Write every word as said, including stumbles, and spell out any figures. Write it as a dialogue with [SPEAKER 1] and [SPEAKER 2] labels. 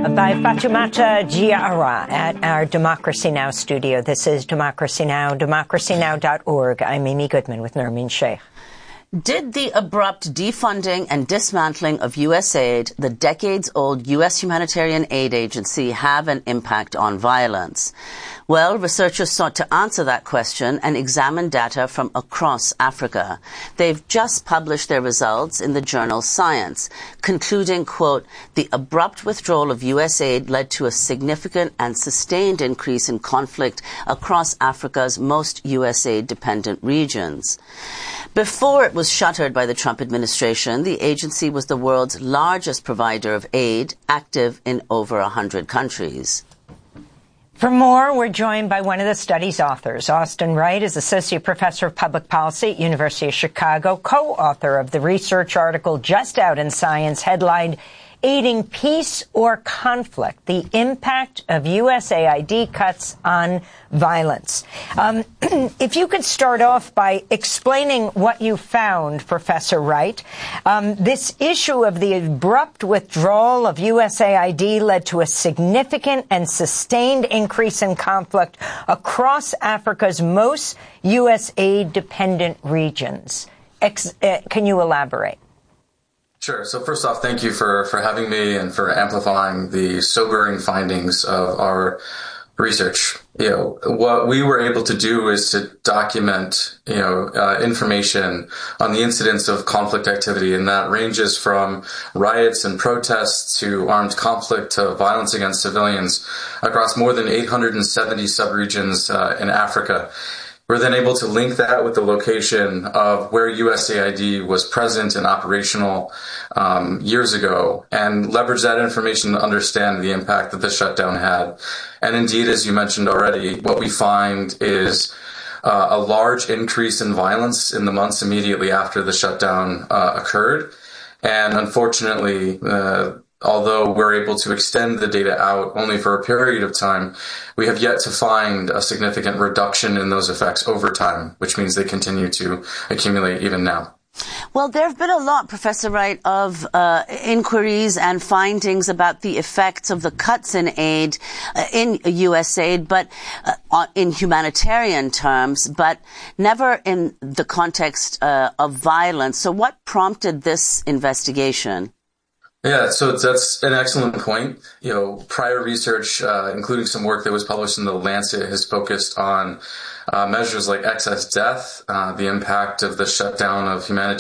[SPEAKER 1] by Fatoumata Diarra at our Democracy Now! Studio. This is Democracy Now!, democracy now dot org. I'm Amy Goodman with Nermeen Sheikh.
[SPEAKER 2] Did the abrupt defunding and dismantling of U S aid, the decades-old U S humanitarian aid agency, have an impact on violence? Well, researchers sought to answer that question and examine data from across Africa. They've just published their results in the journal Science, concluding, quote, the abrupt withdrawal of U S aid led to a significant and sustained increase in conflict across Africa's most U S aid-dependent regions. Before it was shuttered by the Trump administration, the agency was the world's largest provider of aid, active in over one hundred countries.
[SPEAKER 1] For more, we're joined by one of the study's authors. Austin Wright is Associate Professor of Public Policy at University of Chicago, co-author of the research article just out in Science headlined, Aiding Peace or Conflict, the Impact of U S A I D Cuts on Violence. Um, if you could start off by explaining what you found, Professor Wright. Um, this issue of the abrupt withdrawal of U S A I D led to a significant and sustained increase in conflict across Africa's most U S aid-dependent regions. Ex- uh, can you elaborate?
[SPEAKER 3] Sure. So first off, thank you for, for having me and for amplifying the sobering findings of our research. You know, what we were able to do is to document, you know, uh, information on the incidence of conflict activity, and that ranges from riots and protests to armed conflict to violence against civilians across more than eight hundred seventy subregions uh, in Africa. We're then able to link that with the location of where U S A I D was present and operational um, years ago, and leverage that information to understand the impact that the shutdown had. And indeed, as you mentioned already, what we find is uh, a large increase in violence in the months immediately after the shutdown uh, occurred. And unfortunately, uh, although we're able to extend the data out only for a period of time, we have yet to find a significant reduction in those effects over time, which means they continue to accumulate even now.
[SPEAKER 2] Well, there have been a lot, Professor Wright, of uh, inquiries and findings about the effects of the cuts in aid, uh, in U S aid, but uh, in humanitarian terms, but never in the context uh, of violence. So what prompted this investigation?
[SPEAKER 3] Yeah, so that's an excellent point. You know, prior research, uh, including some work that was published in The Lancet, has focused on uh, measures like excess death, uh, the impact of the shutdown of humanitarian